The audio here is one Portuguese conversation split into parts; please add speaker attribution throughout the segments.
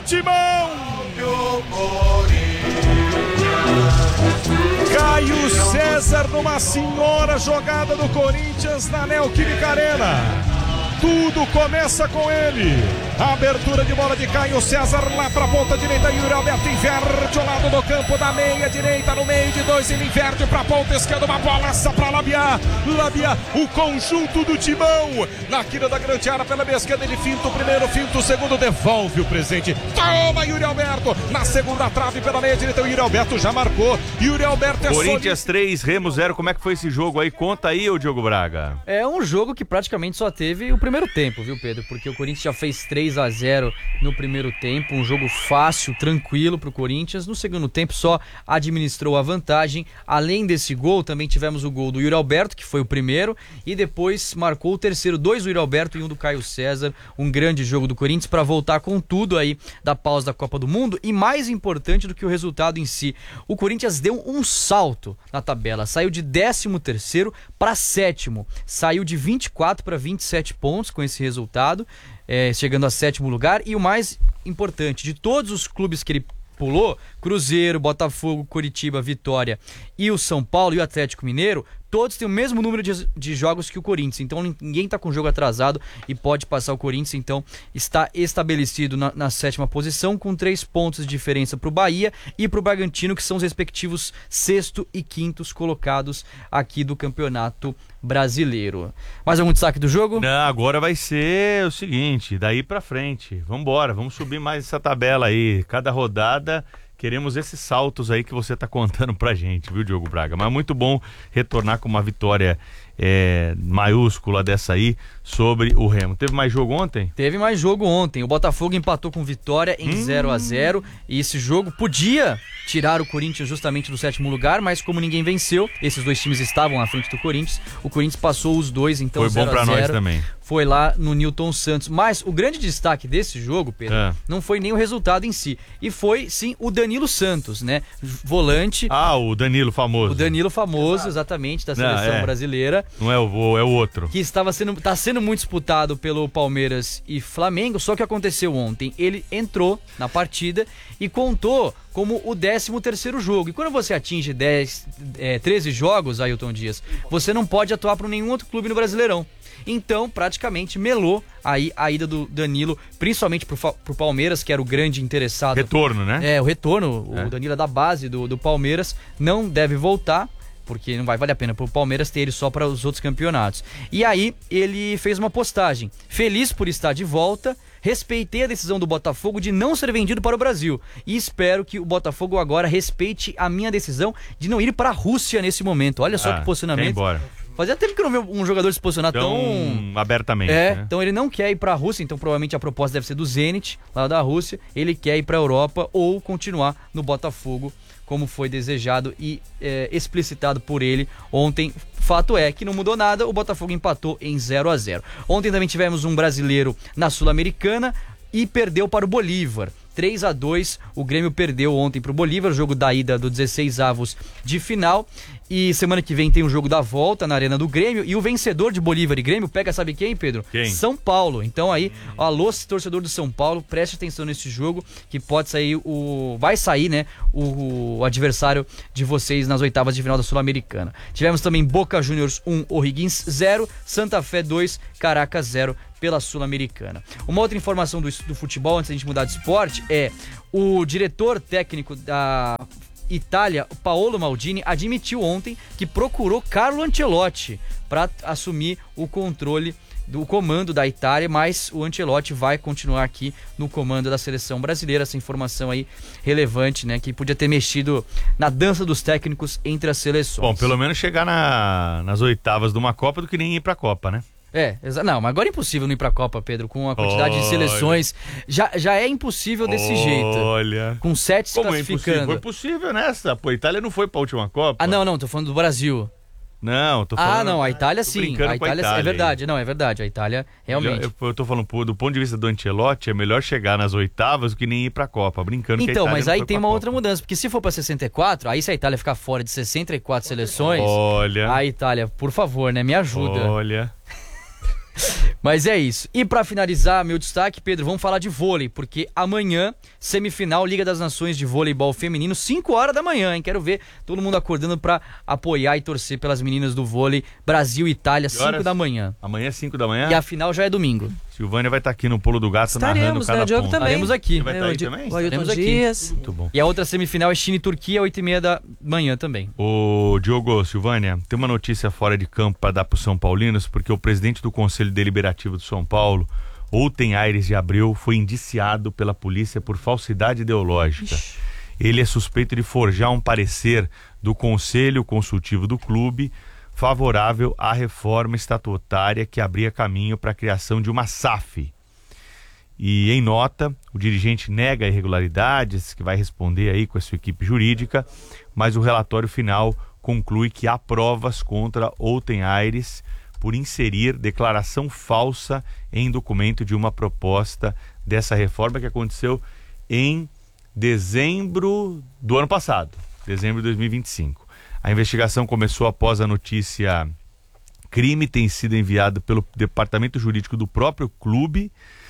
Speaker 1: Timão. Caio César numa senhora jogada do Corinthians na Neoquímica Arena. Tudo começa com ele. A abertura de bola de Caio César lá para a ponta direita. Yuri Alberto inverte ao lado do campo da meia direita. No meio de dois ele inverte para a ponta esquerda. Uma bolaça para Labiá. O conjunto do Timão. Na quina da grande área pela meia esquerda. Ele finta o primeiro, finta o segundo. Devolve o presente. Toma Yuri Alberto. Na segunda trave pela meia direita. O Yuri Alberto já marcou. Yuri Alberto é
Speaker 2: Corinthians 3, Remo 0. Como é que foi esse jogo aí? Conta aí, ô Diogo Braga.
Speaker 3: É um jogo que praticamente só teve o primeiro tempo, viu, Pedro? Porque o Corinthians já fez 3-0 no primeiro tempo, um jogo fácil, tranquilo pro Corinthians. No segundo tempo só administrou a vantagem. Além desse gol, também tivemos o gol do Yuri Alberto, que foi o primeiro, e depois marcou o terceiro, 2 do Yuri Alberto e 1 do Caio César. Um grande jogo do Corinthians para voltar com tudo aí da pausa da Copa do Mundo. E mais importante do que o resultado em si, o Corinthians deu um salto na tabela, saiu de 13º para 7º, saiu de 24 para 27 pontos com esse resultado, chegando a 7º lugar. E o mais importante, de todos os clubes que ele pulou, Cruzeiro, Botafogo, Coritiba, Vitória e o São Paulo e o Atlético Mineiro, todos têm o mesmo número de jogos que o Corinthians, então ninguém está com o jogo atrasado e pode passar o Corinthians. Então está estabelecido na 7ª posição, com 3 pontos de diferença para o Bahia e para o Bragantino, que são os respectivos 6º e 5º colocados aqui do Campeonato Brasileiro. Mais algum destaque do jogo?
Speaker 2: Não, agora vai ser o seguinte, daí pra frente, vambora, vamos subir mais essa tabela aí, cada rodada queremos esses saltos aí que você tá contando pra gente, viu, Diogo Braga? Mas muito bom retornar com uma vitória maiúscula dessa aí sobre o Remo. Teve mais jogo ontem?
Speaker 3: Teve mais jogo ontem. O Botafogo empatou com Vitória em 0-0 e esse jogo podia tirar o Corinthians justamente do 7º lugar, mas como ninguém venceu, esses dois times estavam à frente do Corinthians, o Corinthians passou os dois, então 0-0.
Speaker 2: Foi bom pra nós também.
Speaker 3: Foi lá no Newton Santos. Mas o grande destaque desse jogo, Pedro, não foi nem o resultado em si, e foi sim o Danilo Santos, né? Volante.
Speaker 2: O Danilo famoso.
Speaker 3: O Danilo famoso, exatamente, da seleção brasileira.
Speaker 2: Não é o outro.
Speaker 3: Que está sendo muito disputado pelo Palmeiras e Flamengo, só que aconteceu ontem. Ele entrou na partida e contou como o 13º jogo. E quando você atinge 13 jogos, Ailton Dias, você não pode atuar para nenhum outro clube no Brasileirão. Então, praticamente melou aí a ida do Danilo, principalmente pro Palmeiras, que era o grande interessado.
Speaker 2: Retorno, né?
Speaker 3: O retorno. O Danilo é da base do Palmeiras, não deve voltar, porque não vai valer a pena pro Palmeiras ter ele só para os outros campeonatos. E aí ele fez uma postagem, feliz por estar de volta, respeitei a decisão do Botafogo de não ser vendido para o Brasil e espero que o Botafogo agora respeite a minha decisão de não ir para a Rússia nesse momento. Olha só que posicionamento.
Speaker 2: Embora.
Speaker 3: Fazia tempo que eu não vi um jogador se posicionar tão
Speaker 2: abertamente. Né?
Speaker 3: Então ele não quer ir pra Rússia, então provavelmente a proposta deve ser do Zenit, lá da Rússia. Ele quer ir pra Europa ou continuar no Botafogo, como foi desejado e explicitado por ele ontem. Fato é que não mudou nada, o Botafogo empatou em 0-0. Ontem também tivemos um brasileiro na Sul-Americana e perdeu para o Bolívar. 3-2, o Grêmio perdeu ontem para o Bolívar, jogo da ida do 16avos de final. E semana que vem tem o jogo da volta na Arena do Grêmio. E o vencedor de Bolívar e Grêmio pega, sabe quem, Pedro?
Speaker 2: Quem?
Speaker 3: São Paulo. Então aí, alô, torcedor do São Paulo, preste atenção nesse jogo, que pode sair vai sair, né, o adversário de vocês nas oitavas de final da Sul-Americana. Tivemos também Boca Juniors 1, O'Higgins 0, Santa Fé 2, Caracas 0 pela Sul-Americana. Uma outra informação do futebol, antes da gente mudar de esporte, é o diretor técnico da Itália, Paolo Maldini, admitiu ontem que procurou Carlo Ancelotti para assumir o controle do comando da Itália, mas o Ancelotti vai continuar aqui no comando da seleção brasileira. Essa informação aí relevante, né, que podia ter mexido na dança dos técnicos entre as seleções.
Speaker 2: Bom, pelo menos chegar nas oitavas de uma Copa do que nem ir pra Copa, né?
Speaker 3: Não, mas agora é impossível não ir pra Copa, Pedro, com a quantidade de seleções. Já é impossível desse jeito.
Speaker 2: Olha.
Speaker 3: Com 7 se
Speaker 2: classificando.
Speaker 3: classificando.
Speaker 2: Foi possível nessa. Pô, a Itália não foi pra última Copa.
Speaker 3: Não, tô falando do Brasil.
Speaker 2: Não, tô falando...
Speaker 3: a Itália sim. A Itália é verdade. Não, é verdade. A Itália realmente.
Speaker 2: Eu tô falando, do ponto de vista do Ancelotti, é melhor chegar nas oitavas do que nem ir pra Copa, brincando que a
Speaker 3: Então,
Speaker 2: Itália
Speaker 3: mas aí tem uma outra mudança, porque se for pra 64, aí se a Itália ficar fora de 64 seleções...
Speaker 2: Olha...
Speaker 3: A Itália, por favor, né, me ajuda.
Speaker 2: Olha...
Speaker 3: Mas é isso. E pra finalizar meu destaque, Pedro, vamos falar de vôlei, porque amanhã, semifinal Liga das Nações de Voleibol Feminino, 5 horas da manhã, hein? Quero ver todo mundo acordando pra apoiar e torcer pelas meninas do vôlei Brasil e Itália, 5 da manhã.
Speaker 2: Amanhã é 5 da manhã?
Speaker 3: E a final já é domingo.
Speaker 2: Silvânia vai estar aqui no Pulo do Gato narrando cada
Speaker 4: né? O Diogo
Speaker 2: ponto.
Speaker 4: também.
Speaker 3: Estaremos aqui.
Speaker 2: Você vai estar aí também?
Speaker 4: O Ailton
Speaker 3: Estaremos aqui.
Speaker 4: Dias.
Speaker 2: Muito bom.
Speaker 3: E a outra semifinal é China e Turquia, 8h30 da manhã também.
Speaker 2: Ô, Diogo, Silvânia, tem uma notícia fora de campo para dar para os São Paulinos, porque o presidente do Conselho Deliberativo de São Paulo, Outen Aires de Abreu, foi indiciado pela polícia por falsidade ideológica. Ele é suspeito de forjar um parecer do Conselho Consultivo do clube favorável à reforma estatutária que abria caminho para a criação de uma SAF. E em nota, o dirigente nega irregularidades, que vai responder aí com a sua equipe jurídica, mas o relatório final conclui que há provas contra Outen Aires por inserir declaração falsa em documento de uma proposta dessa reforma que aconteceu em dezembro do ano passado, dezembro de 2025. A investigação começou após a notícia crime ter sido enviado pelo departamento jurídico do próprio clube.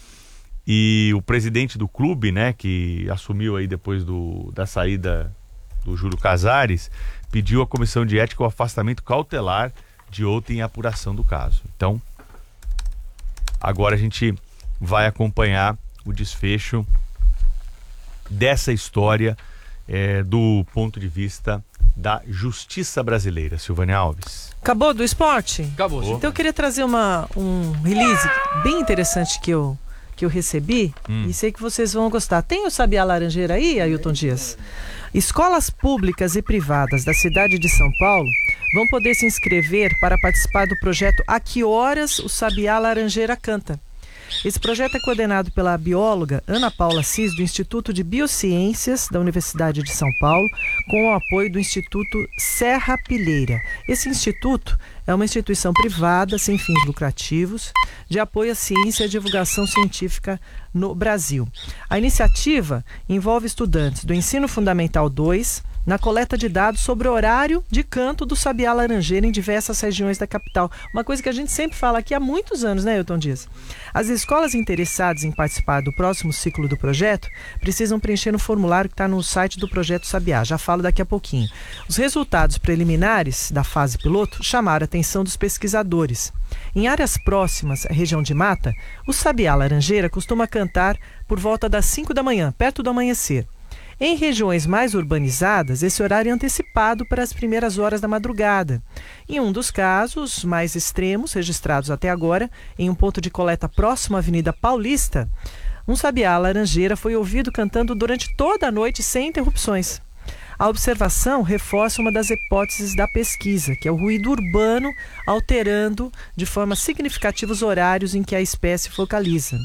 Speaker 2: E o presidente do clube, né, que assumiu aí depois da saída do Júlio Casares, pediu à comissão de ética o afastamento cautelar de Outen em apuração do caso. Então, agora a gente vai acompanhar o desfecho dessa história do ponto de vista da justiça brasileira. Silvânia Alves.
Speaker 4: Acabou do esporte?
Speaker 3: Acabou.
Speaker 4: Então eu queria trazer um release bem interessante que eu recebi e sei que vocês vão gostar. Tem o Sabiá Laranjeira aí, Ailton Dias? Escolas públicas e privadas da cidade de São Paulo vão poder se inscrever para participar do projeto A Que Horas o Sabiá Laranjeira Canta. Esse projeto é coordenado pela bióloga Ana Paula Cis, do Instituto de Biociências da Universidade de São Paulo, com o apoio do Instituto Serra Pilheira. Esse instituto é uma instituição privada, sem fins lucrativos, de apoio à ciência e à divulgação científica no Brasil. A iniciativa envolve estudantes do Ensino Fundamental 2, na coleta de dados sobre o horário de canto do Sabiá Laranjeira em diversas regiões da capital. Uma coisa que a gente sempre fala aqui há muitos anos, né, Ailton Dias? As escolas interessadas em participar do próximo ciclo do projeto precisam preencher um formulário que está no site do Projeto Sabiá. Já falo daqui a pouquinho. Os resultados preliminares da fase piloto chamaram a atenção dos pesquisadores. Em áreas próximas à região de mata, o Sabiá Laranjeira costuma cantar por volta das 5 da manhã, perto do amanhecer. Em regiões mais urbanizadas, esse horário é antecipado para as primeiras horas da madrugada. Em um dos casos mais extremos, registrados até agora, em um ponto de coleta próximo à Avenida Paulista, um Sabiá Laranjeira foi ouvido cantando durante toda a noite sem interrupções. A observação reforça uma das hipóteses da pesquisa, que é o ruído urbano alterando de forma significativa os horários em que a espécie focaliza.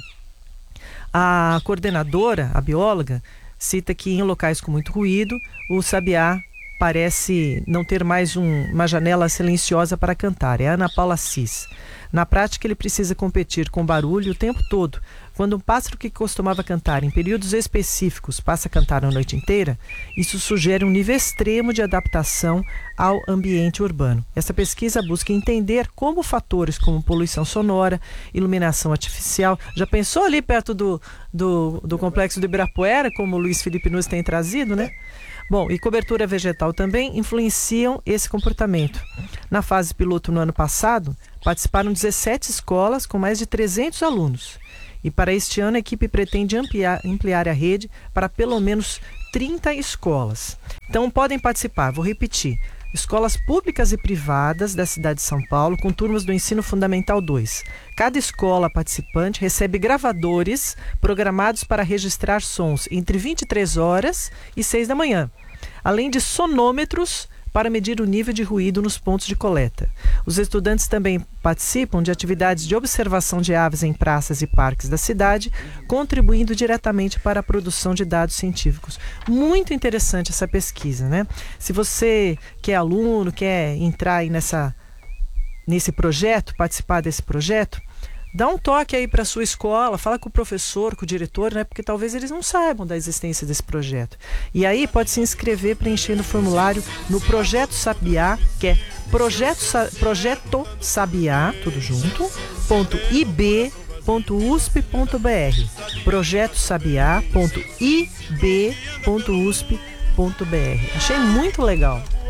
Speaker 4: A coordenadora, a bióloga, cita que em locais com muito ruído, o sabiá parece não ter mais uma janela silenciosa para cantar. É a Ana Paula Cis. Na prática, ele precisa competir com barulho o tempo todo. Quando um pássaro que costumava cantar em períodos específicos passa a cantar a noite inteira, isso sugere um nível extremo de adaptação ao ambiente urbano. Essa pesquisa busca entender como fatores como poluição sonora, iluminação artificial... Já pensou ali perto do complexo do Ibirapuera, como o Luiz Felipe Nunes tem trazido, né? Bom, e cobertura vegetal também influenciam esse comportamento. Na fase piloto no ano passado, participaram 17 escolas com mais de 300 alunos. E para este ano, a equipe pretende ampliar a rede para pelo menos 30 escolas. Então, podem participar, vou repetir, escolas públicas e privadas da cidade de São Paulo, com turmas do Ensino Fundamental 2. Cada escola participante recebe gravadores programados para registrar sons entre 23 horas e 6 da manhã, além de sonômetros para medir o nível de ruído nos pontos de coleta. Os estudantes também participam de atividades de observação de aves em praças e parques da cidade, contribuindo diretamente para a produção de dados científicos. Muito interessante essa pesquisa, né? Se você que é aluno, quer entrar aí nesse projeto, participar desse projeto, Dá um toque aí para sua escola, fala com o professor, com o diretor, né? Porque talvez eles não saibam da existência desse projeto. E aí pode se inscrever preenchendo o formulário no Projeto Sabiá, que é Projeto Sabiá, tudo junto, .ib.usp.br. projetosabiá.ib.usp.br. Achei muito legal.